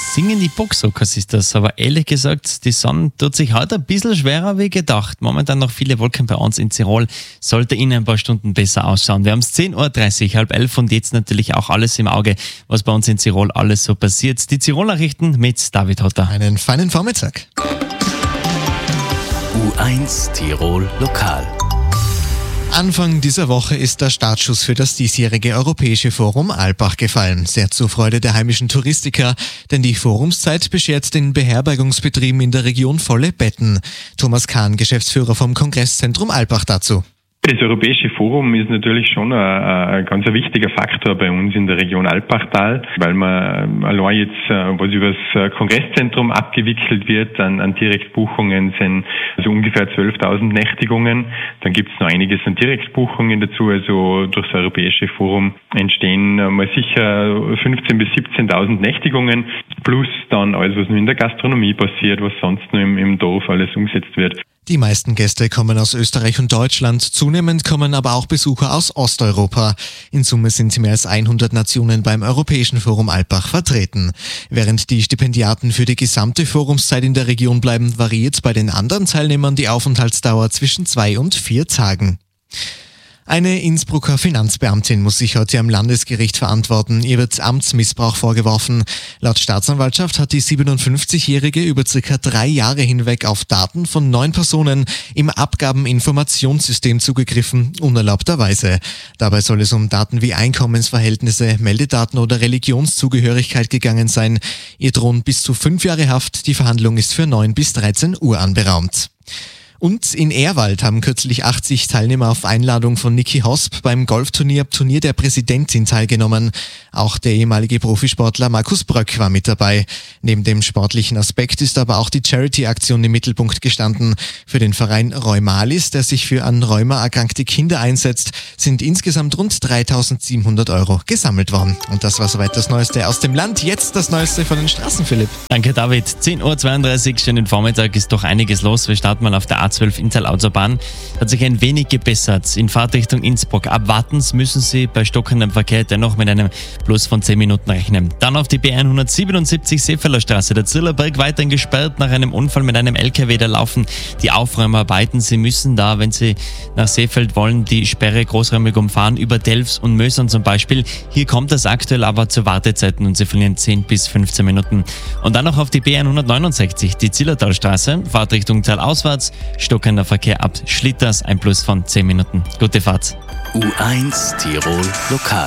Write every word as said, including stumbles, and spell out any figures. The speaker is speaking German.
Singen die Boxhockers ist das, aber ehrlich gesagt, die Sonne tut sich heute ein bisschen schwerer wie gedacht. Momentan noch viele Wolken bei uns in Tirol, sollte in ein paar Stunden besser ausschauen. Wir haben es zehn Uhr dreißig, halb elf und jetzt natürlich auch alles im Auge, was bei uns in Tirol alles so passiert. Die Tirol-Nachrichten mit David Hotter. Einen feinen Vormittag. U eins Tirol Lokal. Anfang dieser Woche ist der Startschuss für das diesjährige Europäische Forum Alpbach gefallen. Sehr zur Freude der heimischen Touristiker, denn die Forumszeit beschert den Beherbergungsbetrieben in der Region volle Betten. Thomas Kahn, Geschäftsführer vom Kongresszentrum Alpbach, dazu. Das Europäische Forum ist natürlich schon ein, ein ganz ein wichtiger Faktor bei uns in der Region Alpbachtal, weil man allein jetzt, was über das Kongresszentrum abgewickelt wird, an, an Direktbuchungen sind also ungefähr zwölftausend Nächtigungen. Dann gibt es noch einiges an Direktbuchungen dazu, also durch das Europäische Forum entstehen mal sicher fünfzehntausend bis siebzehntausend Nächtigungen, plus dann alles, was nur in der Gastronomie passiert, was sonst nur im, im Dorf alles umgesetzt wird. Die meisten Gäste kommen aus Österreich und Deutschland, zunehmend kommen aber auch Besucher aus Osteuropa. In Summe sind mehr als hundert Nationen beim Europäischen Forum Alpbach vertreten. Während die Stipendiaten für die gesamte Forumszeit in der Region bleiben, variiert bei den anderen Teilnehmern die Aufenthaltsdauer zwischen zwei und vier Tagen. Eine Innsbrucker Finanzbeamtin muss sich heute am Landesgericht verantworten. Ihr wird Amtsmissbrauch vorgeworfen. Laut Staatsanwaltschaft hat die siebenundfünfzigjährige über circa drei Jahre hinweg auf Daten von neun Personen im Abgabeninformationssystem zugegriffen, unerlaubterweise. Dabei soll es um Daten wie Einkommensverhältnisse, Meldedaten oder Religionszugehörigkeit gegangen sein. Ihr drohen bis zu fünf Jahre Haft. Die Verhandlung ist für neun bis dreizehn Uhr anberaumt. Und in Ehrwald haben kürzlich achtzig Teilnehmer auf Einladung von Niki Hosp beim Golfturnier Turnier der Präsidentin teilgenommen. Auch der ehemalige Profisportler Markus Bröck war mit dabei. Neben dem sportlichen Aspekt ist aber auch die Charity-Aktion im Mittelpunkt gestanden. Für den Verein Rheumalis, der sich für an Rheuma erkrankte Kinder einsetzt, sind insgesamt rund dreitausendsiebenhundert Euro gesammelt worden. Und das war soweit das Neueste aus dem Land. Jetzt das Neueste von den Straßen, Philipp. Danke, David. zehn Uhr zweiunddreißig, schönen Vormittag, ist doch einiges los. Wir starten mal auf der A zwölf Inntal-Autobahn. Hat sich ein wenig gebessert. In Fahrtrichtung Innsbruck. Ab Wattens müssen Sie bei stockendem Verkehr dennoch mit einem Plus von zehn Minuten rechnen. Dann auf die B hundertsiebenundsiebzig Seefelder Straße. Der Zillerberg weiterhin gesperrt nach einem Unfall mit einem L K W. Da laufen die Aufräumarbeiten. Sie müssen da, wenn Sie nach Seefeld wollen, die Sperre großräumig umfahren, über Delfs und Mösern zum Beispiel. Hier kommt das aktuell aber zu Wartezeiten und Sie verlieren zehn bis fünfzehn Minuten. Und dann noch auf die B hundertneunundsechzig, die Zillertalstraße. Fahrtrichtung Tal auswärts. Stockender Verkehr ab Schlitters, ein Plus von zehn Minuten. Gute Fahrt. U eins Tirol Lokal.